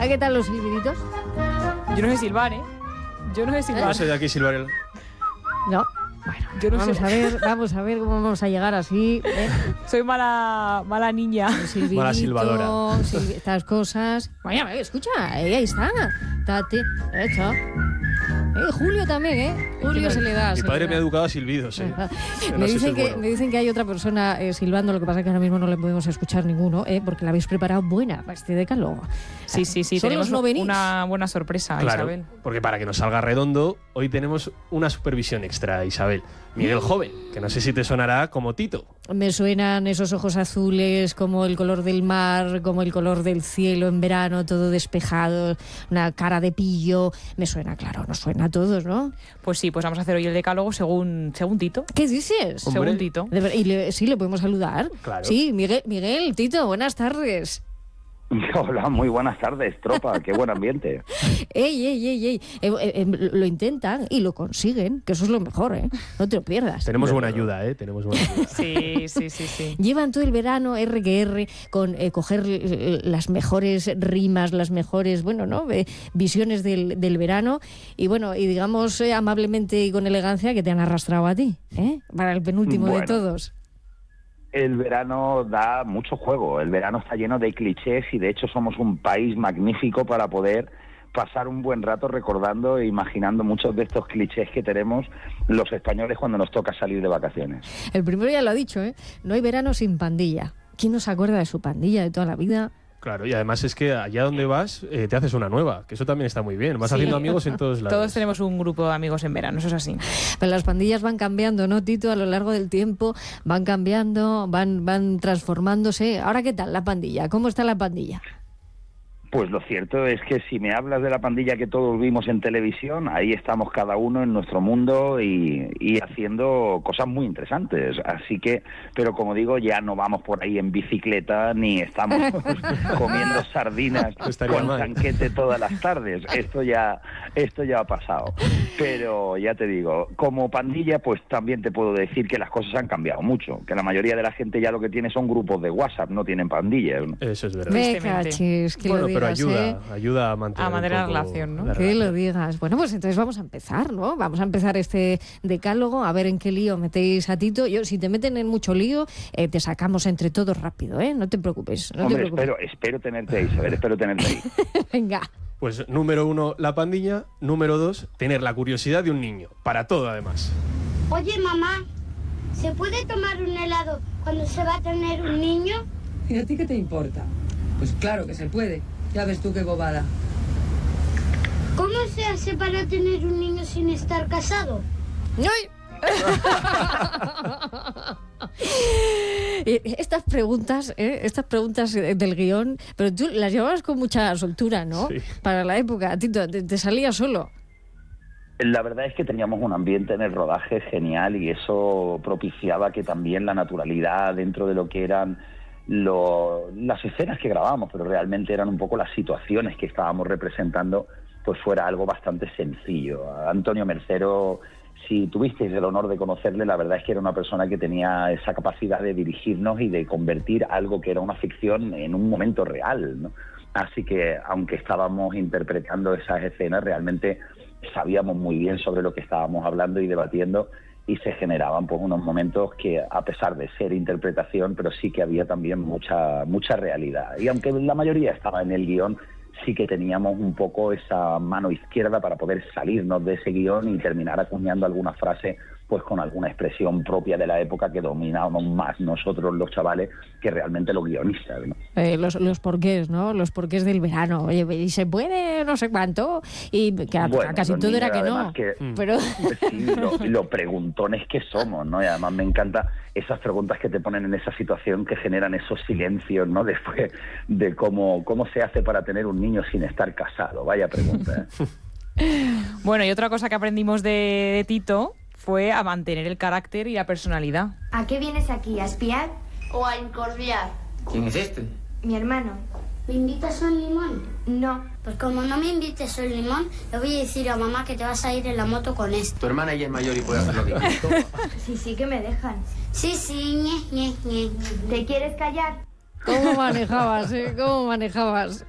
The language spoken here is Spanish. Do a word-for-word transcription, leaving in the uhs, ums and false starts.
¿A qué tal los silbiditos? Yo no sé silbar, ¿eh? Yo no sé silbar. No soy de aquí silbar el... No. Bueno, yo no vamos sé. a ver, vamos a ver cómo vamos a llegar así. ¿eh? Soy mala, mala niña. Silbidito, Mala silbadora. silbi- estas cosas. Vaya, escucha, ahí, ahí está. Tate, hecho. Eh, Julio también, ¿eh? Julio se le da. Mi se padre le me ha da. educado a silbidos, ¿eh? Ajá. Que no Me sé si dicen, es que, bueno. me dicen que hay otra persona eh, silbando, lo que pasa es que ahora mismo no le podemos escuchar ninguno, ¿eh? Porque la habéis preparado buena para este decálogo. Sí, sí, sí. ¿Solos Tenemos no venís? una buena sorpresa, Claro, Isabel. porque para que nos salga redondo, hoy tenemos una supervisión extra, Isabel. Miguel Joven, que no sé si te sonará como Tito. Me suenan esos ojos azules, como el color del mar, como el color del cielo en verano, todo despejado, una cara de pillo. Me suena, claro, nos suena a todos, ¿no? Pues sí, pues vamos a hacer hoy el decálogo según, según Tito. ¿Qué dices? Hombre. Según Tito. De ver- y le- sí, le podemos saludar. Claro. Sí, Miguel, Miguel, Tito, buenas tardes. Hola, muy buenas tardes, tropa, qué buen ambiente. Ey, ey, ey, ey. Eh, eh, eh, lo intentan y lo consiguen, que eso es lo mejor, ¿eh? No te lo pierdas. Tenemos buena ayuda, ¿eh? Tenemos buena ayuda. Sí, sí, sí, sí. Llevan todo el verano R que R con eh, coger eh, las mejores rimas, las mejores, bueno, ¿no? Eh, visiones del, del verano y bueno, y digamos eh, amablemente y con elegancia que te han arrastrado a ti, ¿eh? Para el penúltimo de Bueno. todos. El verano da mucho juego, el verano está lleno de clichés y de hecho somos un país magnífico para poder pasar un buen rato recordando e imaginando muchos de estos clichés que tenemos los españoles cuando nos toca salir de vacaciones. El primero ya lo ha dicho, ¿eh? No hay verano sin pandilla. ¿Quién no se acuerda de su pandilla de toda la vida? Claro, y además es que allá donde vas eh, te haces una nueva, que eso también está muy bien. Vas Sí. haciendo amigos en todos lados. Todos tenemos un grupo de amigos en verano, eso es así. Pero las pandillas van cambiando, ¿no, Tito? A lo largo del tiempo van cambiando, van, van transformándose. ¿Ahora qué tal la pandilla? ¿Cómo está la pandilla? Pues lo cierto es que si me hablas de la pandilla que todos vimos en televisión, ahí estamos cada uno en nuestro mundo y, y haciendo cosas muy interesantes. Así que, pero como digo, ya no vamos por ahí en bicicleta ni estamos comiendo sardinas No estaría con mal. tanquete todas las tardes. Esto ya, esto ya ha pasado. Pero ya te digo, como pandilla, pues también te puedo decir que las cosas han cambiado mucho. Que la mayoría de la gente ya lo que tiene son grupos de WhatsApp, no tienen pandillas, ¿no? Eso es verdad. Me Tristemente. cachis, que Bueno, lo pero digas, ayuda, ¿eh? ayuda a mantener, A mantener un la poco relación, ¿no? la Que lo relación. digas. Bueno, pues entonces vamos a empezar, ¿no? Vamos a empezar este decálogo, a ver en qué lío metéis a Tito. Yo, si te meten en mucho lío, eh, te sacamos entre todos rápido, ¿eh? No te preocupes. No Hombre, te preocupes. espero, espero tenerte ahí, Isabel, espero tenerte ahí. Venga. Pues número uno, la pandilla. Número dos, tener la curiosidad de un niño. Para todo, además. Oye, mamá, ¿se puede tomar un helado cuando se va a tener un niño? ¿Y a ti qué te importa? Pues claro que se puede. Ya ves tú qué bobada. ¿Cómo se hace para tener un niño sin estar casado? ¡Ay! Eh, Estas preguntas, ¿eh? Estas preguntas eh, del guión, pero tú las llevabas con mucha soltura, ¿no? Sí. Para la época, Tito, te, te salía solo. La verdad es que teníamos un ambiente en el rodaje genial y eso propiciaba que también la naturalidad dentro de lo que eran lo- las escenas que grabábamos, pero realmente eran un poco las situaciones que estábamos representando, pues fuera algo bastante sencillo. Antonio Mercero, si tuvisteis el honor de conocerle, la verdad es que era una persona que tenía esa capacidad de dirigirnos y de convertir algo que era una ficción en un momento real, ¿no? Así que, aunque estábamos interpretando esas escenas, realmente sabíamos muy bien sobre lo que estábamos hablando y debatiendo, y se generaban pues unos momentos que, a pesar de ser interpretación, pero sí que había también mucha mucha realidad. Y aunque la mayoría estaba en el guión, sí que teníamos un poco esa mano izquierda para poder salirnos de ese guión y terminar acuñando alguna frase pues con alguna expresión propia de la época que dominábamos más nosotros los chavales que realmente los guionistas, ¿no? Eh, los, los porqués, ¿no? Los porqués del verano. Oye, y se puede no sé cuánto. Y que a, Bueno, a casi los todo era niños, que no. además, que- Pero Sí, lo, lo preguntones que somos, ¿no? Y además me encanta esas preguntas que te ponen en esa situación que generan esos silencios, ¿no? Después de cómo, cómo se hace para tener un niño sin estar casado. Vaya pregunta, ¿eh? Bueno, y otra cosa que aprendimos de, de Tito fue a mantener el carácter y la personalidad. ¿A qué vienes aquí? ¿A espiar? ¿O a incordiar? ¿Quién es este? Mi hermano. ¿Me invitas a un limón? No. Pues como no me invites a un limón, le voy a decir a mamá que te vas a ir en la moto con este. Tu hermana ya es mayor y puede hacer lo que quiera. Sí, sí que me dejan. Sí, sí, ñe, ñe, ñe. ¿Te quieres callar? ¿cómo manejabas, eh? ¿Cómo manejabas?